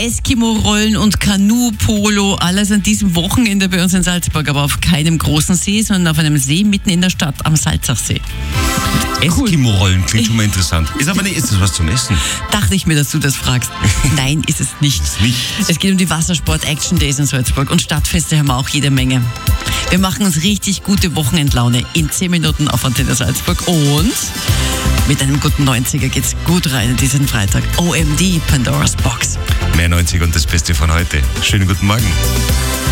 Eskimo-Rollen und Kanu-Polo, alles an diesem Wochenende bei uns in Salzburg, aber auf keinem großen See, sondern auf einem See mitten in der Stadt am Salzachsee. Eskimo-Rollen klingt schon mal interessant. Ist aber nicht, ist das was zum Essen? Dachte ich mir, dass du das fragst. Nein, ist es nicht. Ist nicht. Es geht um die Wassersport-Action-Days in Salzburg und Stadtfeste haben wir auch jede Menge. Wir machen uns richtig gute Wochenendlaune in 10 Minuten auf Antenne Salzburg und mit einem guten 90er geht's gut rein in diesen Freitag. OMD, Pandora's Box. Mehr 90 und das Beste von heute. Schönen guten Morgen.